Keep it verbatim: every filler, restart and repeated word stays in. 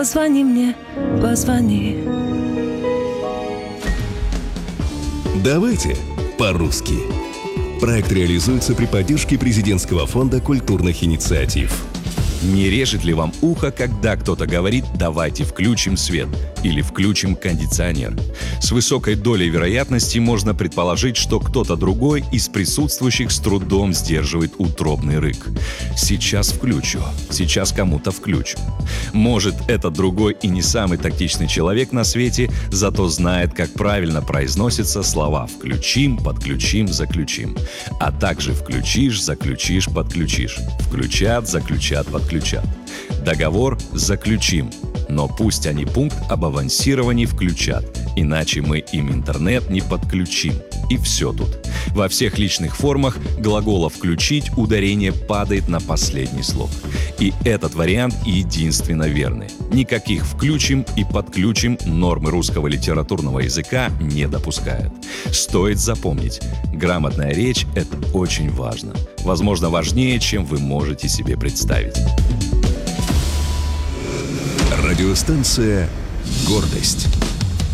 Позвони мне, позвони. Давайте по-русски. Проект реализуется при поддержке Президентского фонда культурных инициатив. Не режет ли вам ухо, когда кто-то говорит «давайте включим свет» или «включим кондиционер»? С высокой долей вероятности можно предположить, что кто-то другой из присутствующих с трудом сдерживает утробный рык. «Сейчас включу», «сейчас кому-то включу». Может, этот другой и не самый тактичный человек на свете, зато знает, как правильно произносятся слова «включим», «подключим», «заключим». А также «включишь», «заключишь», «подключишь». «Включат», «заключат», «подключат». Договор заключим, но пусть они пункт об авансировании включат, иначе мы им интернет не подключим. И все тут. Во всех личных формах глагола «включить» ударение падает на последний слог. И этот вариант единственно верный. Никаких «включим» и «подключим» нормы русского литературного языка не допускают. Стоит запомнить, грамотная речь – это очень важно. Возможно, важнее, чем вы можете себе представить. Радиостанция «Гордость».